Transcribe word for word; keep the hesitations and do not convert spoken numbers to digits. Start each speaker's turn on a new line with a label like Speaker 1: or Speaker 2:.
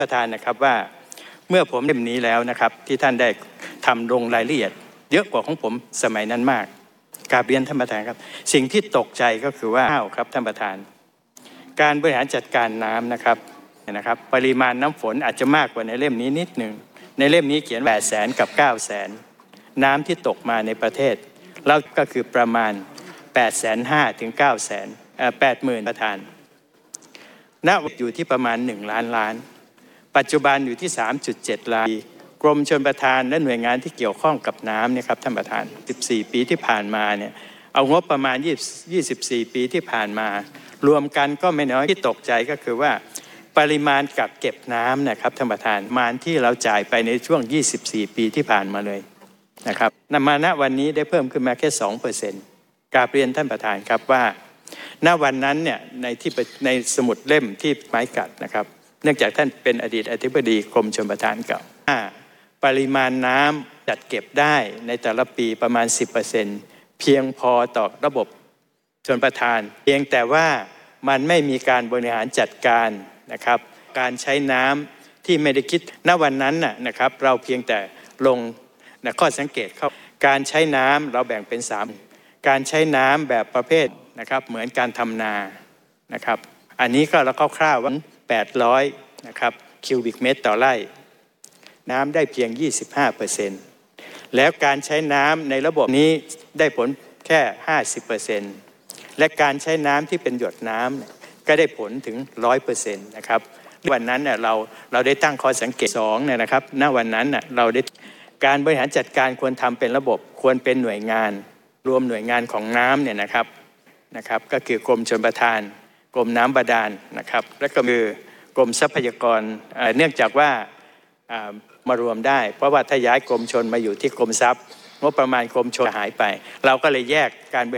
Speaker 1: ประธานนะครับว่าเมื่อผมเล่มนี้แล้วนะครับที่ท่านได้ทำลงรายละเอียดเยอะกว่าของผมสมัยนั้นมากกราบเรียนท่านประธานครับสิ่งที่ตกใจก็คือว่าอ้าวครับท่านประธานการบริหารจัดการน้ำนะครับนะครับปริมาณน้ำฝนอาจจะมากกว่าในเล่มนี้นิดหนึ่งในเล่มนี้เขียนแปดแสนกับเก้าแสนน้ำที่ตกมาในประเทศแล้วก็คือประมาณแปดแสนห้าถึงเก้าแสนแปดหมื่นประธานณอยู่ที่ประมาณหนึ่งล้านล้านปัจจุบันอยู่ที่ สามจุดเจ็ด ล้านกรมชลประทานและหน่วยงานที่เกี่ยวข้องกับน้ำเนี่ยครับท่านประธานสิบสี่ปีที่ผ่านมาเนี่ยเอางบประมาณยี่สิบสี่ปีที่ผ่านมารวมกันก็ไม่น้อยที่ตกใจก็คือว่าปริมาณกักเก็บน้ำนะครับท่านประธานประมาณที่เราจ่ายไปในช่วงยี่สิบสี่ปีที่ผ่านมาเลยนะครับนำมาณวันนี้ได้เพิ่มขึ้นมาแค่ สองเปอร์เซ็นต์ กราบเรียนท่านประธานครับว่าณวันนั้นเนี่ยในที่ในสมุดเล่มที่ไม้กัดนะครับเนื่องจากท่านเป็นอดีตอธิบดีกรมชลประทานเก่าปริมาณน้ำจัดเก็บได้ในแต่ละปีประมาณ สิบเปอร์เซ็นต์ เพียงพอต่อระบบชลประทานเพียงแต่ว่ามันไม่มีการบริหารจัดการนะครับการใช้น้ำที่ไม่ได้คิดณวันนั้นน่ะนะครับเราเพียงแต่ลงนะข้อสังเกตเข้าการใช้น้ำเราแบ่งเป็นสามการใช้น้ำแบบประเภทนะครับเหมือนการทำนานะครับอันนี้ก็เราคร่าวๆว่าแปดร้อยนะครับคิวบิกเมตรต่อไร่น้ำได้เพียง ยี่สิบห้าเปอร์เซ็นต์ แล้วการใช้น้ำในระบบนี้ได้ผลแค่ ห้าสิบเปอร์เซ็นต์ และการใช้น้ำที่เป็นหยดน้ำก็ได้ผลถึง หนึ่งร้อยเปอร์เซ็นต์ นะครับวันนั้นเนี่ยเราเราได้ตั้งข้อสังเกตสองเนี่ยนะครับณวันนั้นน่ะเราได้การบริหารจัดการควรทำเป็นระบบควรเป็นหน่วยงานรวมหน่วยงานของน้ำเนี่ยนะครับนะครับก็คือกรมชลประทานกรมน้ำบาดาลนะครับและก็คือกรมทรัพยากรเนื่องจากว่ามารวมได้เพราะว่าถ้าย้ายกรมชลมาอยู่ที่กรมทรัพย์งบประมาณกรมชลหายไปเราก็เลยแยกการ